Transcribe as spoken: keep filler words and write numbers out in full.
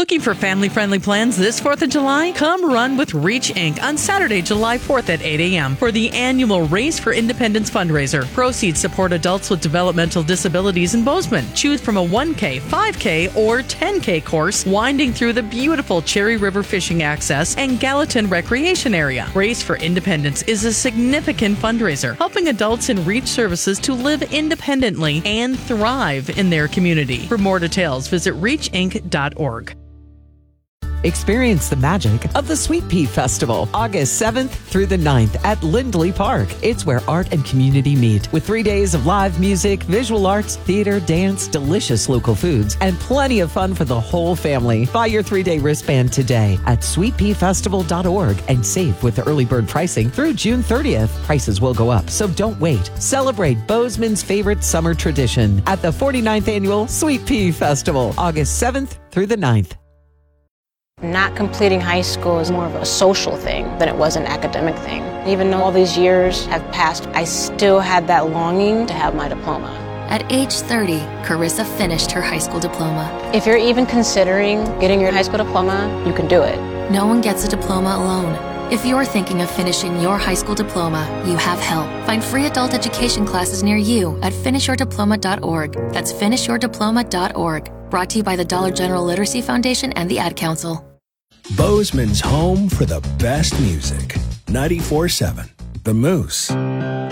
Looking for family-friendly plans this fourth of July? Come run with Reach Incorporated on Saturday, July fourth at eight a.m. for the annual Race for Independence fundraiser. Proceeds support adults with developmental disabilities in Bozeman. Choose from a one K, five K, or ten K course winding through the beautiful Cherry River Fishing Access and Gallatin Recreation Area. Race for Independence is a significant fundraiser, helping adults in Reach services to live independently and thrive in their community. For more details, visit reach inc dot org. Experience the magic of the Sweet Pea Festival, August seventh through the ninth at Lindley Park. It's where art and community meet, with three days of live music, visual arts, theater, dance, delicious local foods, and plenty of fun for the whole family. Buy your three-day wristband today at sweet pea festival dot org and save with the early bird pricing through June thirtieth. Prices will go up, so don't wait. Celebrate Bozeman's favorite summer tradition at the forty-ninth Annual Sweet Pea Festival, August seventh through the ninth. Not completing high school is more of a social thing than it was an academic thing. Even though all these years have passed, I still had that longing to have my diploma. At age thirty, Carissa finished her high school diploma. If you're even considering getting your high school diploma, you can do it. No one gets a diploma alone. If you're thinking of finishing your high school diploma, you have help. Find free adult education classes near you at finish your diploma dot org. That's finish your diploma dot org. Brought to you by the Dollar General Literacy Foundation and the Ad Council. Bozeman's home for the best music. ninety-four point seven The Moose.